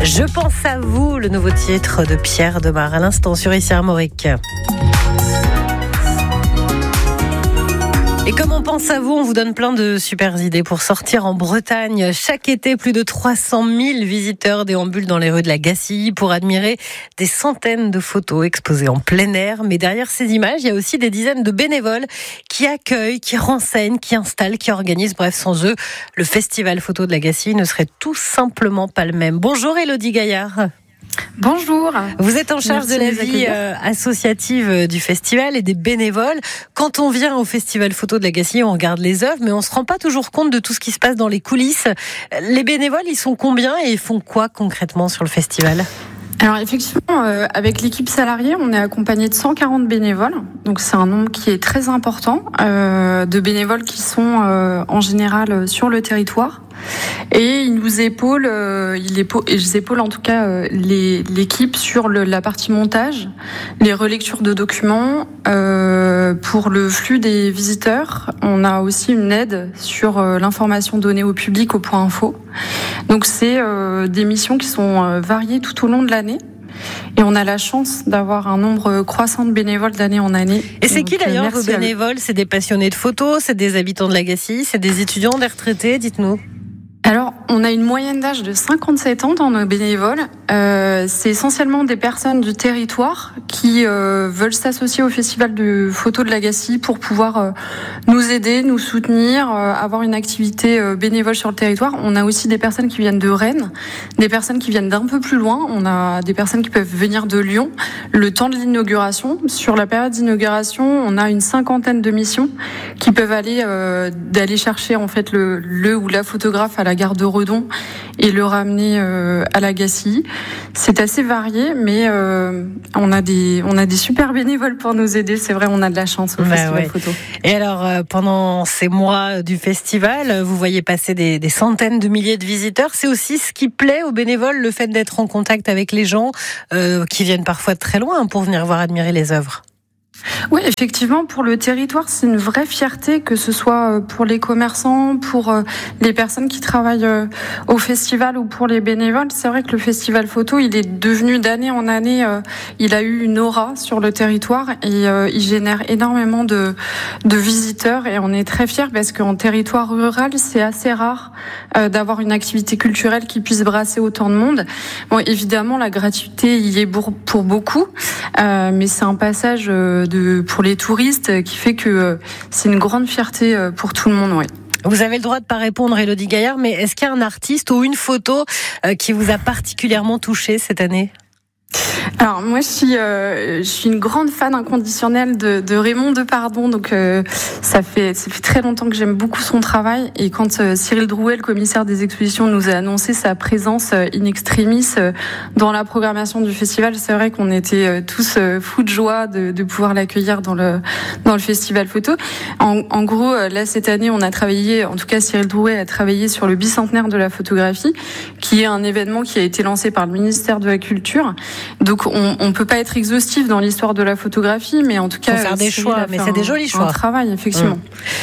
Je pense à vous, le nouveau titre de Pierre Demar à l'instant sur Ici Armorique. Et comme on pense à vous, on vous donne plein de super idées pour sortir en Bretagne. Chaque été, plus de 300 000 visiteurs déambulent dans les rues de la Gacilly pour admirer des centaines de photos exposées en plein air. Mais derrière ces images, il y a aussi des dizaines de bénévoles qui accueillent, qui renseignent, qui installent, qui organisent. Bref, sans eux, le festival photo de la Gacilly ne serait tout simplement pas le même. Bonjour Élodie Gaillard. Bonjour. Vous êtes en charge de la vie associative du festival et des bénévoles. Quand on vient au festival photo de la Gacilly, on regarde les œuvres, mais on se rend pas toujours compte de tout ce qui se passe dans les coulisses. Les bénévoles, ils sont combien et ils font quoi concrètement sur le festival ? Alors effectivement, avec l'équipe salariée, on est accompagné de 140 bénévoles. Donc c'est un nombre qui est très important de bénévoles qui sont en général sur le territoire. Et ils nous épaulent, ils épaulent en tout cas l'équipe sur la partie montage, les relectures de documents. Pour le flux des visiteurs, on a aussi une aide sur l'information donnée au public au point info. Donc c'est des missions qui sont variées tout au long de l'année. Et on a la chance d'avoir un nombre croissant de bénévoles d'année en année. Et c'est qui d'ailleurs vos bénévoles ? C'est des passionnés de photos, c'est des habitants de la Gacilly, c'est des étudiants, des retraités, dites-nous. Alors, on a une moyenne d'âge de 57 ans dans nos bénévoles. C'est essentiellement des personnes du territoire qui veulent s'associer au festival de photo de la Gacilly pour pouvoir nous aider, nous soutenir, avoir une activité bénévole sur le territoire. On a aussi des personnes qui viennent de Rennes, des personnes qui viennent d'un peu plus loin. On a des personnes qui peuvent venir de Lyon. Le temps de l'inauguration, sur la période d'inauguration, on a une 50aine de missions qui peuvent d'aller chercher en fait le ou la photographe à la gare de Redon et le ramener à la Gacilly. C'est assez varié, mais on a des super bénévoles pour nous aider. C'est vrai, on a de la chance au festival photo. Et alors, pendant ces mois du festival, vous voyez passer des centaines de milliers de visiteurs. C'est aussi ce qui plaît aux bénévoles, le fait d'être en contact avec les gens qui viennent parfois de très loin pour venir voir admirer les œuvres. Oui, effectivement, pour le territoire, c'est une vraie fierté, que ce soit pour les commerçants, pour les personnes qui travaillent au festival ou pour les bénévoles. C'est vrai que le festival photo, il est devenu d'année en année, il a eu une aura sur le territoire et il génère énormément de visiteurs et on est très fiers parce qu'en territoire rural, c'est assez rare d'avoir une activité culturelle qui puisse brasser autant de monde. Bon, évidemment, la gratuité y est pour beaucoup, mais c'est un passage pour les touristes qui fait que c'est une grande fierté pour tout le monde. Ouais. Vous avez le droit de pas répondre, Élodie Gaillard, mais est-ce qu'il y a un artiste ou une photo qui vous a particulièrement touché cette année ? Alors moi je suis une grande fan inconditionnelle de Raymond Depardon, donc ça fait très longtemps que j'aime beaucoup son travail et quand Cyril Drouet, le commissaire des expositions, nous a annoncé sa présence in extremis dans la programmation du festival, c'est vrai qu'on était tous fous de joie de pouvoir l'accueillir dans le festival photo. En gros, là cette année on a travaillé, en tout cas Cyril Drouet a travaillé sur le bicentenaire de la photographie, qui est un événement qui a été lancé par le ministère de la Culture. Donc on peut pas être exhaustif dans l'histoire de la photographie, mais en tout cas, faut faire des choix, mais c'est des jolis choix. Un travail, effectivement.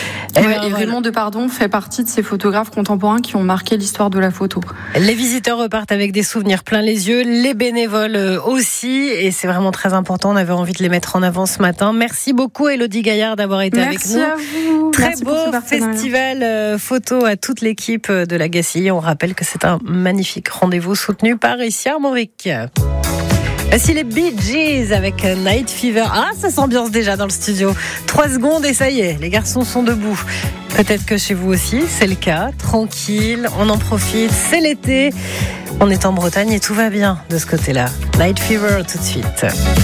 Et Raymond Depardon fait partie de ces photographes contemporains qui ont marqué l'histoire de la photo. Les visiteurs repartent avec des souvenirs plein les yeux, les bénévoles aussi, et c'est vraiment très important. On avait envie de les mettre en avant ce matin. Merci beaucoup, Élodie Gaillard, d'avoir été avec nous. Merci à vous. Très beau festival photo à toute l'équipe de la Gacilly. On rappelle que c'est un magnifique rendez-vous soutenu par Ici Armorique. Voici les Bee Gees avec Night Fever. Ah, ça s'ambiance déjà dans le studio. 3 secondes et ça y est, les garçons sont debout. Peut-être que chez vous aussi, c'est le cas. Tranquille, on en profite, c'est l'été. On est en Bretagne et tout va bien de ce côté-là. Night Fever tout de suite.